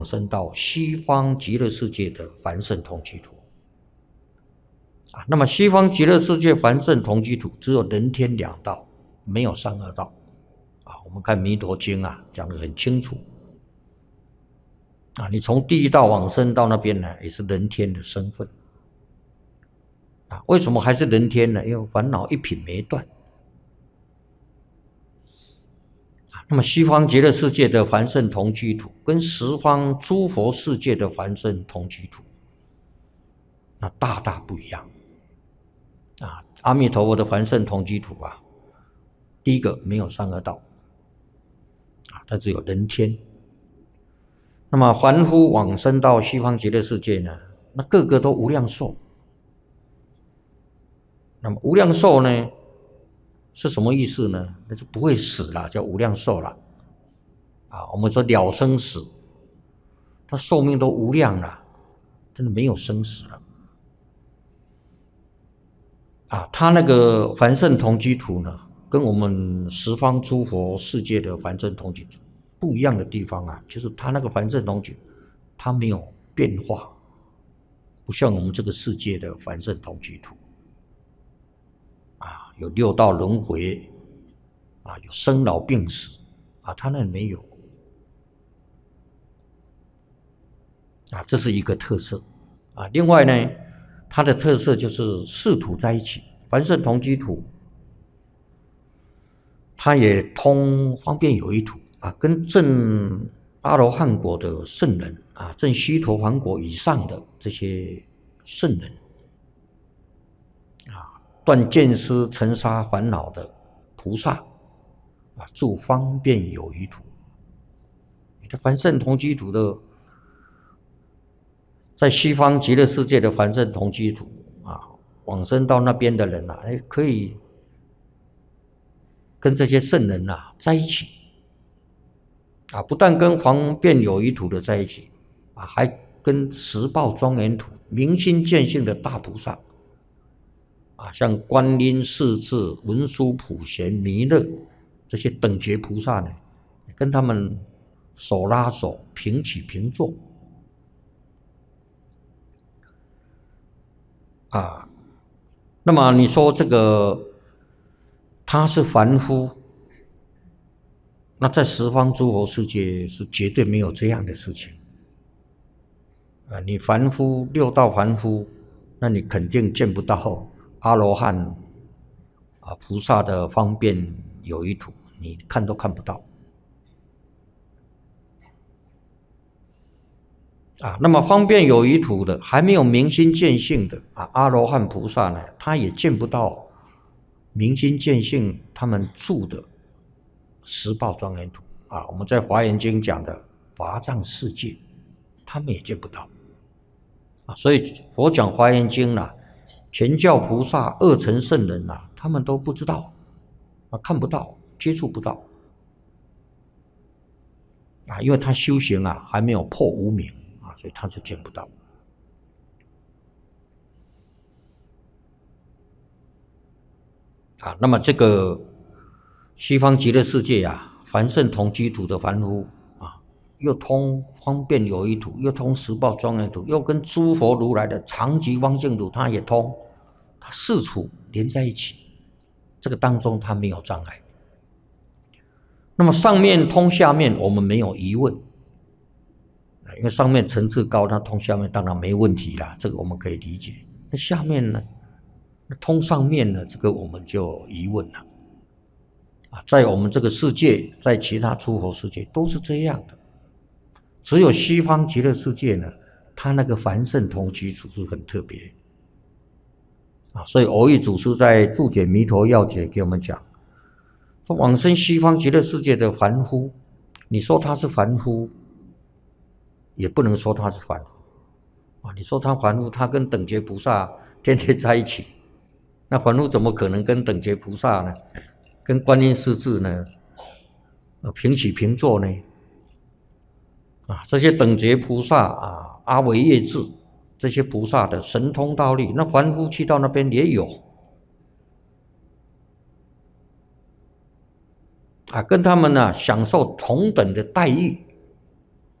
生到西方极乐世界的凡圣同居土。那么西方极乐世界凡圣同居土只有人天两道，没有三恶道。我们看《弥陀经》讲得很清楚。你从地狱道往生到那边呢，也是人天的身份。为什么还是人天呢？因为烦恼一品没断。那么西方极乐世界的凡圣同居土跟十方诸佛世界的凡圣同居土，那大大不一样。阿弥陀佛的凡圣同居土第一个没有三恶道，它只有人天。那么凡夫往生到西方极乐世界呢，那个个都无量寿。那么无量寿呢是什么意思呢？那就不会死了，叫无量寿了。我们说了生死，他寿命都无量了，真的没有生死了。他那个凡圣同居土呢，跟我们十方诸佛世界的凡圣同居土不一样的地方就是他那个凡圣同居，他没有变化，不像我们这个世界的凡圣同居土。有六道轮回，有生老病死，他那没有。这是一个特色。另外呢，它的特色就是四土在一起，凡圣同居土，它也通方便有余土跟证阿罗汉果的圣人证须陀洹果以上的这些圣人断见思尘沙烦恼的菩萨住方便有余土。你的凡圣同居土的，在西方极乐世界的凡圣同居土往生到那边的人可以跟这些圣人在一起不但跟方便有余土的在一起还跟十报庄严土明心见性的大菩萨像观音、势至、文殊、普贤、弥勒这些等觉菩萨呢，跟他们手拉手，平起平坐那么你说这个他是凡夫，那在十方诸佛世界是绝对没有这样的事情你凡夫六道凡夫，那你肯定见不到阿罗汉菩萨的方便有余土，你看都看不到那么方便有余土的还没有明心见性的阿罗汉菩萨呢，他也见不到明心见性他们住的十报庄严土我们在华严经讲的法藏世界，他们也见不到所以佛讲华严经全教菩萨、二乘圣人他们都不知道看不到，接触不到因为他修行还没有破无明所以他就见不到那么这个西方极乐世界凡圣同居土的凡夫又通方便有余土，又通十报庄严土，又跟诸佛如来的常寂光净土他也通，他四处连在一起，这个当中他没有障碍。那么上面通下面我们没有疑问，因为上面层次高，它通下面当然没问题啦，这个我们可以理解。那下面呢，通上面呢，这个我们就有疑问了在我们这个世界，在其他诸佛世界都是这样的，只有西方极乐世界呢，它那个凡圣同居土是很特别所以蕅益祖师在注解弥陀要解给我们讲，说往生西方极乐世界的凡夫，你说他是凡夫，也不能说他是凡夫你说他凡夫，他跟等觉菩萨天天在一起，那凡夫怎么可能跟等觉菩萨呢，跟观音势至呢平起平坐呢这些等觉菩萨阿惟越致这些菩萨的神通道力，那凡夫去到那边也有跟他们享受同等的待遇